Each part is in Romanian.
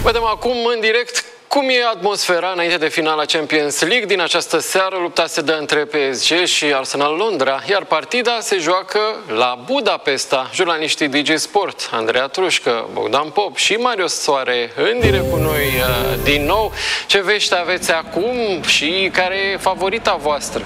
Vedem acum în direct cum e atmosfera înainte de finala Champions League. Din această seară lupta se dă între PSG și Arsenal Londra, iar partida se joacă la Budapesta. Jurnaliștii DG Sport, Andreea Trușcă, Bogdan Pop și Mario Soare în direct cu noi din nou. Ce vești aveți acum și care e favorita voastră?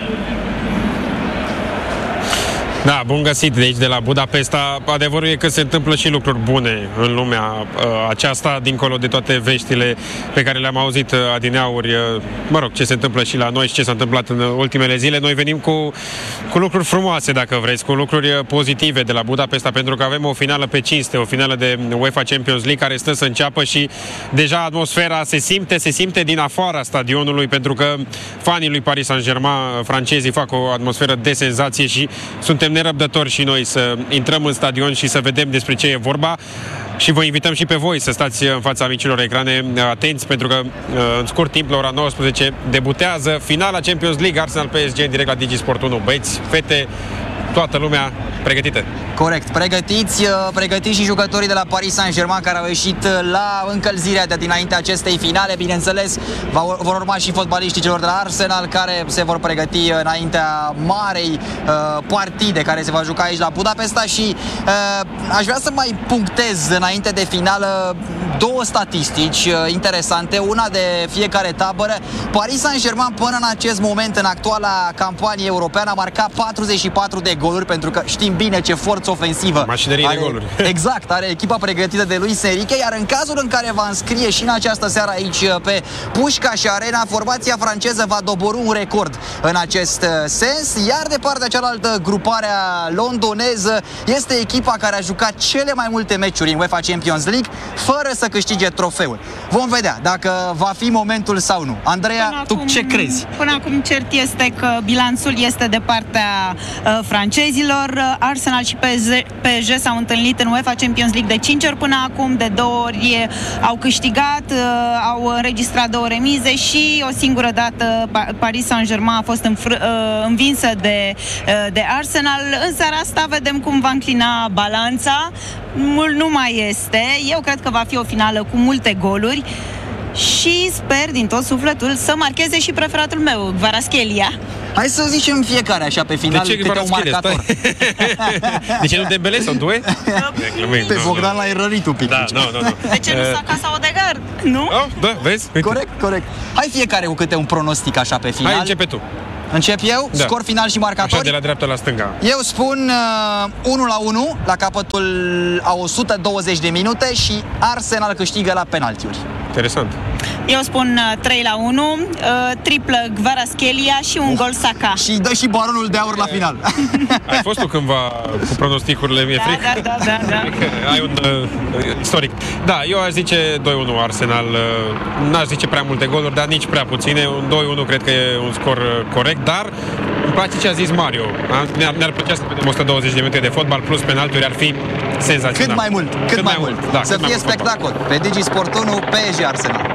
Da, bun găsit de aici, de la Budapesta. Adevărul e că se întâmplă și lucruri bune în lumea aceasta, dincolo de toate veștile pe care le-am auzit adineauri, mă rog, ce se întâmplă și la noi și ce s-a întâmplat în ultimele zile. Noi venim cu lucruri frumoase, dacă vreți, cu lucruri pozitive de la Budapesta, pentru că avem o finală pe cinste, o finală de UEFA Champions League care stă să înceapă și deja atmosfera se simte din afara stadionului, pentru că fanii lui Paris Saint-Germain, francezii, fac o atmosferă de senzație și suntem nerăbdători și noi să intrăm în stadion și să vedem despre ce e vorba. Și vă invităm și pe voi să stați în fața micilor ecrane atenți, pentru că în scurt timp, la ora 19, debutează finala Champions League, Arsenal PSG, în direct la Digi Sport 1. Băieți, fete, toată lumea pregătită. Corect, pregătiți și jucătorii de la Paris Saint-Germain care au ieșit la încălzirea de dinaintea acestei finale. Bineînțeles, vor urma și fotbaliștii celor de la Arsenal, care se vor pregăti înaintea marei partide care se va juca aici la Budapesta. Și aș vrea să mai punctez înainte de finală două statistici interesante, una de fiecare tabără. Paris Saint-Germain până în acest moment, în actuala campanie europeană, a marcat 44 de goluri, pentru că știm bine ce forță ofensivă mașinărie de goluri. Exact, are echipa pregătită de Luis Enrique, iar în cazul în care va înscrie și în această seară aici pe Pușcaș Arena, formația franceză va doborî un record în acest sens, iar de partea cealaltă, gruparea londoneză este echipa care a jucat cele mai multe meciuri în UEFA Champions League fără să câștige trofeul. Vom vedea dacă va fi momentul sau nu. Andreea, tu ce crezi? Până acum cert este că bilanțul este de partea francezilor. Arsenal și PSG s-au întâlnit în UEFA Champions League de 5 ori până acum, de 2 ori au câștigat, au înregistrat 2 remize și o singură dată Paris Saint-Germain a fost învinsă de Arsenal. În seara asta vedem cum va înclina balanța. Mult nu mai este. Eu cred că va fi o finală cu multe goluri și sper din tot sufletul să marcheze și preferatul meu, Kvaratskhelia. Hai să zicem fiecare așa pe final câte un marcator. De ce nu Dembele sau Doué? Pe Bogdan l-ai rărit un pic. Da, nu. De ce nu Saka sau Odegaard? Nu? Da, vezi? Corect. Hai fiecare cu câte un pronostic așa pe final. Hai, începe tu. Încep eu? Da. Scor final și marcatori? Așa, de la dreapta la stânga. Eu spun 1-1 la capătul a 120 de minute și Arsenal câștigă la penaltiuri. Interesant. Eu spun 3-1, triplă Kvaratskhelia și un gol Saka. Și dă și baronul de aur la final. Ai fost tu cândva cu pronosticurile, mi-e frică? Da. Ai un istoric. Da, eu aș zice 2-1 Arsenal. N-aș zice prea multe goluri, dar nici prea puține. Un 2-1 cred că e un scor corect, dar îmi place ce a zis Mario. Ne-ar plăcea să vedem 120 de minute de fotbal plus penaltiuri, ar fi senzațional. Cât mai mult. Da, să fie spectacol. Pe Digi Sport 1, PSG Arsenal.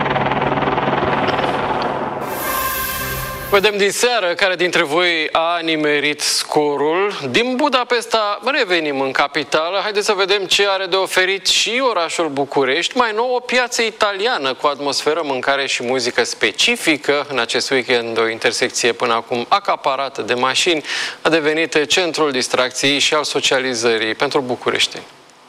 Vedem din seară care dintre voi a nimerit scorul. Din Budapesta revenim în capitală. Haideți să vedem ce are de oferit și orașul București. Mai nou, o piață italiană cu atmosferă, mâncare și muzică specifică. În acest weekend, o intersecție până acum acaparată de mașini a devenit centrul distracției și al socializării pentru bucureștini.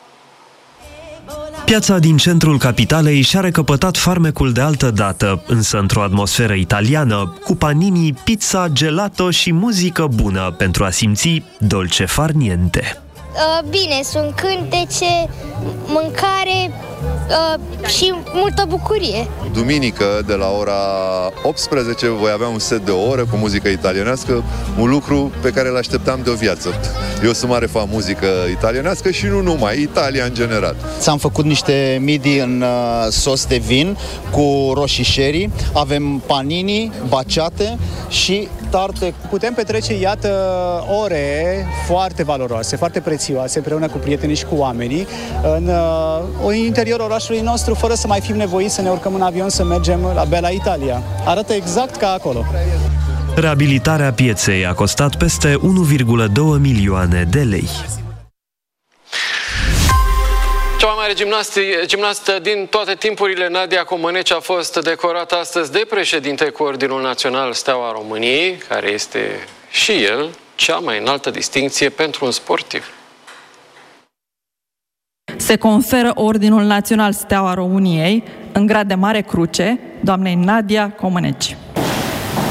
Piața din centrul capitalei și-a recăpătat farmecul de altă dată, însă într-o atmosferă italiană, cu panini, pizza, gelato și muzică bună pentru a simți dolce far niente. Bine, sunt cântece, mâncare și multă bucurie. Duminică, de la ora 18, voi avea un set de o oră cu muzică italienească, un lucru pe care îl așteptam de o viață. Eu sunt mare fan muzică italienească și nu numai, Italia în general. Ți-am făcut niște midi în sos de vin cu roșii sherry, avem panini, baciate și tarte. Putem petrece, iată, ore foarte valoroase, foarte prețioase, împreună cu prietenii și cu oamenii, în interiorul orașului nostru, fără să mai fim nevoiți să ne urcăm în avion să mergem la Bella Italia. Arată exact ca acolo. Reabilitarea pieței a costat peste 1,2 milioane de lei. Cea mai mare gimnastă din toate timpurile, Nadia Comăneci, a fost decorată astăzi de președinte cu Ordinul Național Steaua României, care este și el cea mai înaltă distincție pentru un sportiv. Se conferă Ordinul Național Steaua României în grad de Mare Cruce doamnei Nadia Comăneci.